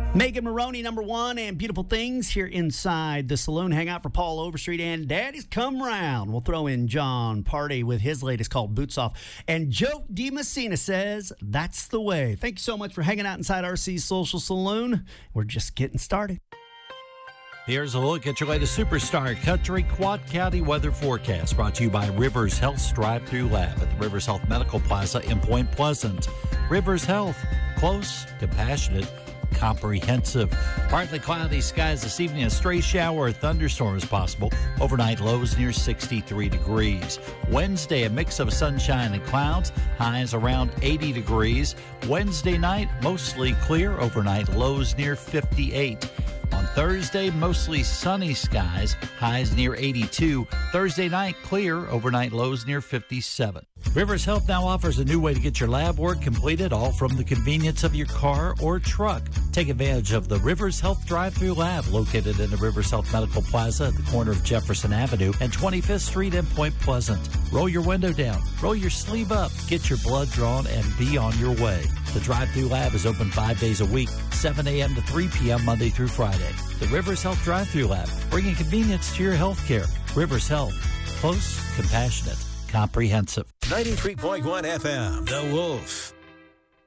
Megan Maroney, number one, and Beautiful Things here inside the saloon. Hang out for Paul Overstreet and Daddy's Come Round. We'll throw in John Party with his latest called Boots Off. And Joe DiMessina says, that's the way. Thank you so much for hanging out inside RC's Social Saloon. We're just getting started. Here's a look at your latest Superstar Country Quad County weather forecast, brought to you by Rivers Health's Drive-Thru Lab at the Rivers Health Medical Plaza in Point Pleasant. Rivers Health, close, compassionate, comprehensive. Partly cloudy skies this evening. A stray shower or thunderstorm is possible. Overnight lows near 63 degrees. Wednesday, a mix of sunshine and clouds. Highs around 80 degrees. Wednesday night, mostly clear. Overnight lows near 58. On Thursday, mostly sunny skies, highs near 82. Thursday night, clear, overnight lows near 57. Rivers Health now offers a new way to get your lab work completed, all from the convenience of your car or truck. Take advantage of the Rivers Health Drive-Thru Lab, located in the Rivers Health Medical Plaza at the corner of Jefferson Avenue and 25th Street in Point Pleasant. Roll your window down, roll your sleeve up, get your blood drawn, and be on your way. The Drive-Thru Lab is open 5 days a week, 7 a.m. to 3 p.m. Monday through Friday. The Rivers Health Drive-Thru Lab, bringing convenience to your health care. Rivers Health, close, compassionate, comprehensive. 93.1 FM, The Wolf.